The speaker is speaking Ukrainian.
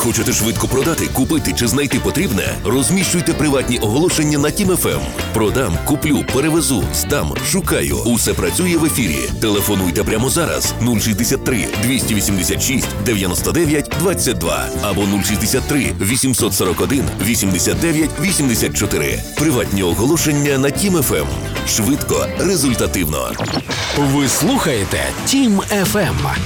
Хочете швидко продати, купити чи знайти потрібне? Розміщуйте приватні оголошення на Тім ФМ. Продам, куплю, перевезу, здам, шукаю. Усе працює в ефірі. Телефонуйте прямо зараз 063 286 99 22 або 063 841 89 84. Приватні оголошення на Тім ФМ. Швидко, результативно. Ви слухаєте Тім ФМ.